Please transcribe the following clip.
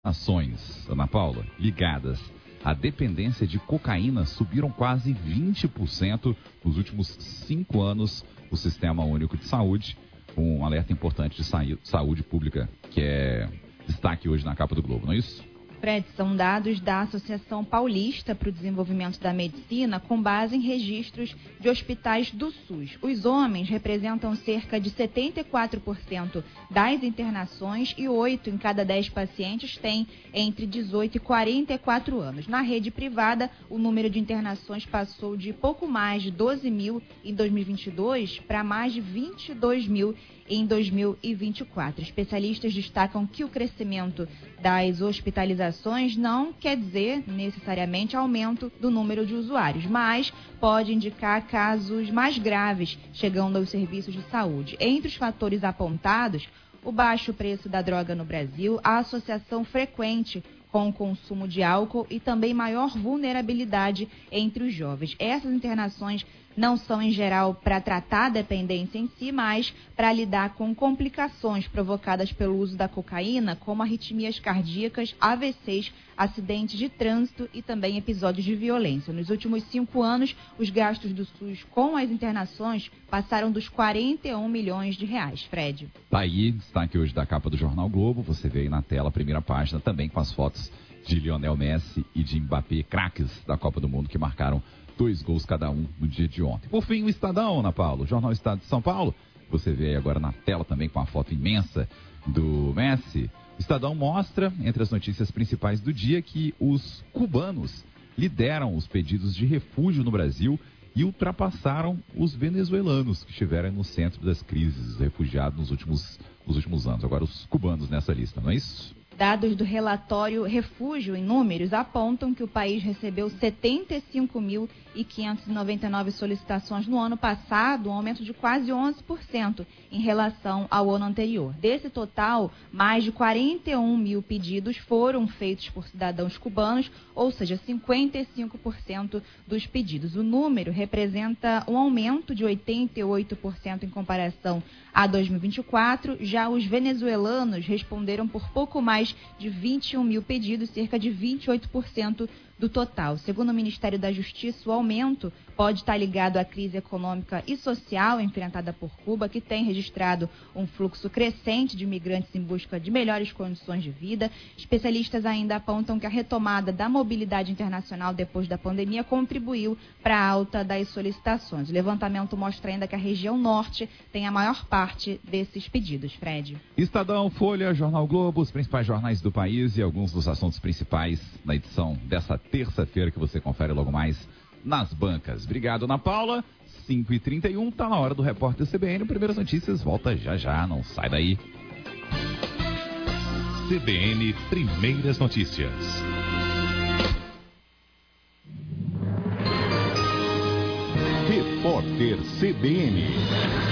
internações, Ana Paula, ligadas à dependência de cocaína subiram quase 20% nos últimos 5 anos. O Sistema Único de Saúde, um alerta importante de saúde pública, que é destaque hoje na capa do Globo, não é isso? Fred, são dados da Associação Paulista para o Desenvolvimento da Medicina com base em registros de hospitais do SUS. Os homens representam cerca de 74% das internações e 8 em cada 10 pacientes têm entre 18 e 44 anos. Na rede privada, o número de internações passou de pouco mais de 12 mil em 2022 para mais de 22 mil em 2024. Especialistas destacam que o crescimento das hospitalizações não quer dizer necessariamente aumento do número de usuários, mas pode indicar casos mais graves chegando aos serviços de saúde. Entre os fatores apontados, o baixo preço da droga no Brasil, a associação frequente com o consumo de álcool e também maior vulnerabilidade entre os jovens. Essas internações não são, em geral, para tratar a dependência em si, mas para lidar com complicações provocadas pelo uso da cocaína, como arritmias cardíacas, AVCs, acidentes de trânsito e também episódios de violência. Nos últimos 5 anos, os gastos do SUS com as internações passaram dos 41 milhões de reais. Fred. Tá aí, destaque hoje da capa do Jornal Globo. Você vê aí na tela a primeira página, também com as fotos de Lionel Messi e de Mbappé, craques da Copa do Mundo, que marcaram 2 gols cada um no dia de ontem. Por fim, o Estadão, Ana Paula, o Jornal Estado de São Paulo. Você vê aí agora na tela também com a foto imensa do Messi. O Estadão mostra, entre as notícias principais do dia, que os cubanos lideram os pedidos de refúgio no Brasil e ultrapassaram os venezuelanos, que estiveram no centro das crises, refugiados nos últimos anos. Agora os cubanos nessa lista, não é isso? Dados do relatório Refúgio em Números apontam que o país recebeu 75.599 solicitações no ano passado, um aumento de quase 11% em relação ao ano anterior. Desse total, mais de 41 mil pedidos foram feitos por cidadãos cubanos, ou seja, 55% dos pedidos. O número representa um aumento de 88% em comparação a 2024. Já os venezuelanos responderam por pouco mais de 21 mil pedidos, cerca de 28% do total. Segundo o Ministério da Justiça, o aumento pode estar ligado à crise econômica e social enfrentada por Cuba, que tem registrado um fluxo crescente de imigrantes em busca de melhores condições de vida. Especialistas ainda apontam que a retomada da mobilidade internacional depois da pandemia contribuiu para a alta das solicitações. O levantamento mostra ainda que a região norte tem a maior parte desses pedidos. Fred. Estadão, Folha, Jornal Globo, os principais jornais do país e alguns dos assuntos principais na edição dessa terça-feira que você confere logo mais nas bancas. Obrigado, Ana Paula. 5h31, tá na hora do Repórter CBN. Primeiras notícias, volta já, não sai daí. CBN Primeiras Notícias. Repórter CBN.